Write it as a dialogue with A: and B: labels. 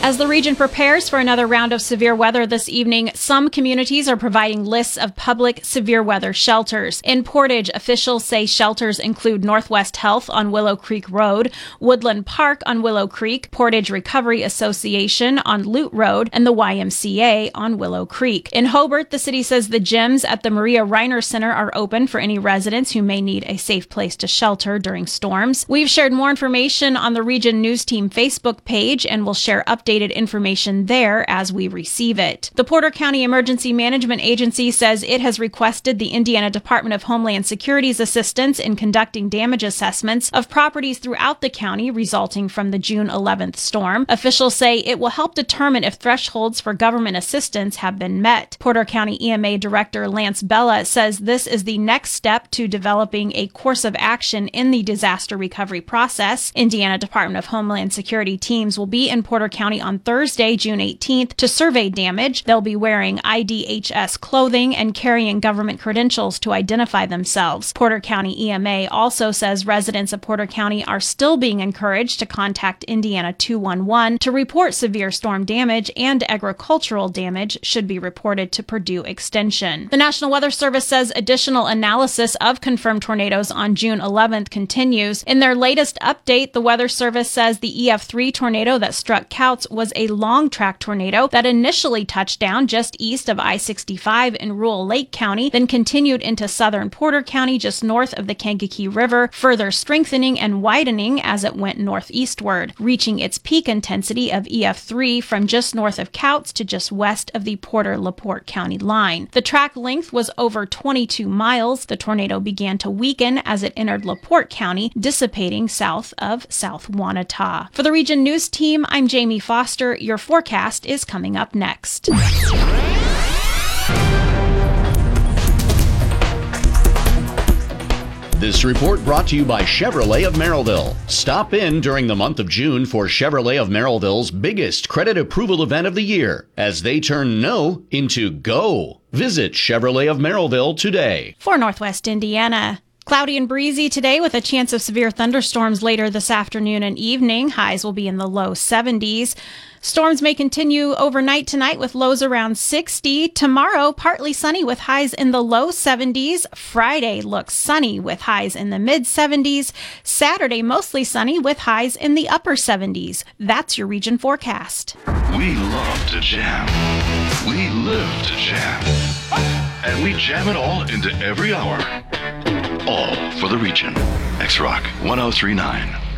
A: As the region prepares for another round of severe weather this evening, some communities are providing lists of public severe weather shelters. In Portage, officials say shelters include Northwest Health on Willow Creek Road, Woodland Park on Willow Creek, Portage Recovery Association on Lute Road, and the YMCA on Willow Creek. In Hobart, the city says the gyms at the Maria Reiner Center are open for any residents who may need a safe place to shelter during storms. We've shared more information on the Region News Team Facebook page and will share updated information there as we receive it. The Porter County Emergency Management Agency says it has requested the Indiana Department of Homeland Security's assistance in conducting damage assessments of properties throughout the county resulting from the June 11th storm. Officials say it will help determine if thresholds for government assistance have been met. Porter County EMA Director Lance Bella says this is the next step to developing a course of action in the disaster recovery process. Indiana Department of Homeland Security teams will be in Porter County on Thursday, June 18th, to survey damage. They'll be wearing IDHS clothing and carrying government credentials to identify themselves. Porter County EMA also says residents of Porter County are still being encouraged to contact Indiana 211 to report severe storm damage, and agricultural damage should be reported to Purdue Extension. The National Weather Service says additional analysis of confirmed tornadoes on June 11th continues. In their latest update, the Weather Service says the EF3 tornado that struck Couts was a long-track tornado that initially touched down just east of I-65 in rural Lake County, then continued into southern Porter County just north of the Kankakee River, further strengthening and widening as it went northeastward, reaching its peak intensity of EF3 from just north of Couts to just west of the Porter-LaPorte County line. The track length was over 22 miles. The tornado began to weaken as it entered LaPorte County, dissipating south of South Wanata. For the Region News Team, I'm Jamie Foster. Your forecast is coming up next.
B: This report brought to you by Chevrolet of Merrillville. Stop in during the month of June for Chevrolet of Merrillville's biggest credit approval event of the year as they turn no into go. Visit Chevrolet of Merrillville today.
A: For Northwest Indiana, cloudy and breezy today with a chance of severe thunderstorms later this afternoon and evening. Highs will be in the low 70s. Storms may continue overnight tonight with lows around 60. Tomorrow, partly sunny with highs in the low 70s. Friday looks sunny with highs in the mid 70s. Saturday, mostly sunny with highs in the upper 70s. That's your region forecast.
C: We love to jam. We live to jam. And we jam it all into every hour. All for the region. X-Rock 1039.